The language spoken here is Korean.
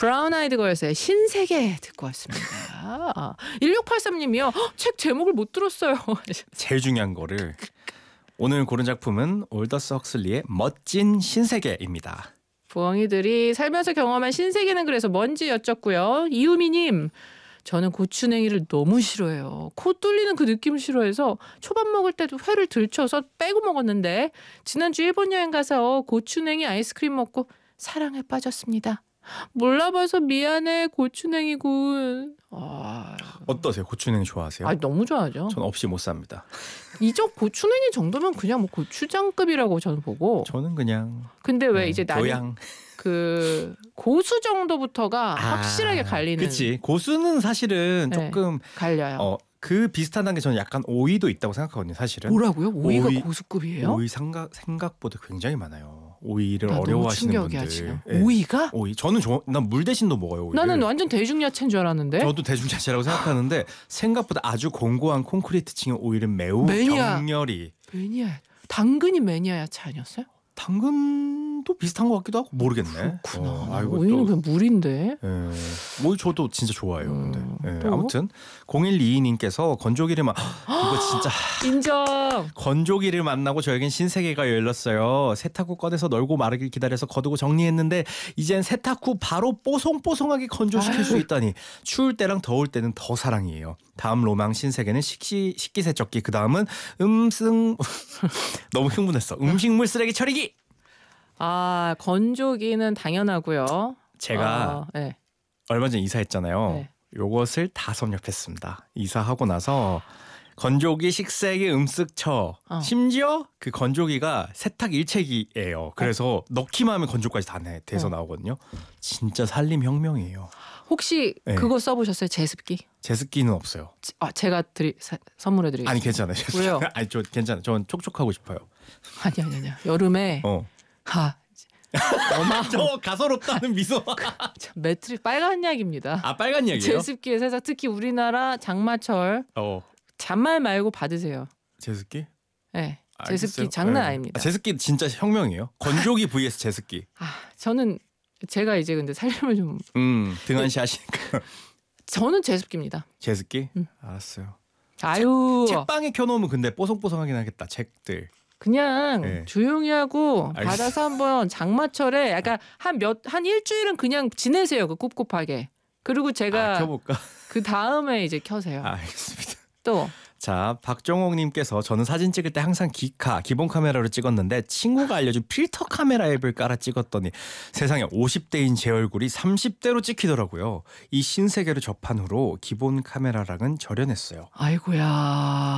브라운 아이드 걸스의 신세계 듣고 왔습니다. 1683님이요. 책 제목을 못 들었어요. 제일 중요한 거를 오늘 고른 작품은 올더스 헉슬리의 멋진 신세계입니다. 부엉이들이 살면서 경험한 신세계는 그래서 뭔지 여쭙고요. 이유미님, 저는 고추냉이를 너무 싫어해요. 코 뚫리는 그 느낌을 싫어해서 초밥 먹을 때도 회를 들쳐서 빼고 먹었는데 지난주 일본 여행 가서 고추냉이 아이스크림 먹고 사랑에 빠졌습니다. 몰라봐서 미안해 고추냉이군. 어떠세요? 고추냉이 좋아하세요? 너무 좋아하죠. 전 없이 못 삽니다. 이적 고추냉이 정도면 그냥 뭐 고추장급이라고 저는 보고. 저는 그냥 근데 왜 이제 나는 교양. 그 고수 정도부터가 확실하게 갈리는. 그치. 고수는 사실은 네, 조금 갈려요. 그 비슷한 단계 저는 약간 오이도 있다고 생각하거든요. 사실은. 뭐라고요? 오이가 오이, 고수급이에요? 오이 생각보다 굉장히 많아요. 오이를 나 너무 어려워하시는 충격이야, 분들. 지금. 예. 오이가? 오이. 저는 난 물 대신도 먹어요. 오이를. 나는 완전 대중야채인 줄 알았는데. 저도 대중자체라고 생각하는데 생각보다 아주 공고한 콘크리트층의 오이는 매우 매니아. 격렬히. 매니아. 당근이 매니아 야채 아니었어요? 당근도 비슷한 것 같기도 하고 모르겠네. 그렇구나. 아이고, 오이는 또, 그냥 물인데. 오이 저도 진짜 좋아해요. 근데 또? 아무튼 0122님께서 건조기를 이거 진짜 인정. 건조기를 만나고 저에겐 신세계가 열렸어요. 세탁 후 꺼내서 널고 마르길 기다려서 거두고 정리했는데 이젠 세탁 후 바로 뽀송뽀송하게 건조시킬 수 있다니 추울 때랑 더울 때는 더 사랑이에요. 다음 로망 신세계는 식기세척기, 그 다음은 너무 흥분했어. 음식물 쓰레기 처리기. 건조기는 당연하고요. 제가 네. 얼마 전에 이사했잖아요. 네. 요것을 다 섭렵했습니다. 이사하고 나서 건조기, 식세기, 음쓱처 심지어 그 건조기가 세탁 일체기예요. 그래서 넣기만 하면 건조까지 다 돼서 나오거든요. 진짜 살림 혁명이에요. 혹시 그거 써보셨어요? 제습기? 제습기는 없어요. 제가 선물해드리겠습니다. 아니 괜찮아요. 왜요? 아니 저 괜찮아요. 전 촉촉하고 싶어요. 아니. 여름에 저 가소롭다는 미소. 매트릭 빨간 약입니다. 빨간 약이에요? 제습기에 세상 특히 우리나라 장마철 잔말 말고 받으세요. 제습기? 네. 알겠어요. 제습기 장난 아닙니다. 제습기 진짜 혁명이에요. 건조기 vs 제습기. 저는 제가 이제 근데 살림을 좀 등한시 하시니까. 저는 제습기입니다. 제습기? 알았어요. 아유. 책방에 켜놓으면 근데 뽀송뽀송하긴 하겠다. 책들. 그냥 조용히 하고 받아서 한번 장마철에 약간 한 일주일은 그냥 지내세요. 그 꿉꿉하게. 그리고 제가 켜볼까? 그 다음에 이제 켜세요. 알겠습니다. 또. 자, 박정옥님께서 저는 사진 찍을 때 항상 기본 카메라로 찍었는데 친구가 알려준 필터 카메라 앱을 깔아 찍었더니 세상에 50대인 제 얼굴이 30대로 찍히더라고요. 이 신세계를 접한 후로 기본 카메라랑은 절연했어요. 아이고야.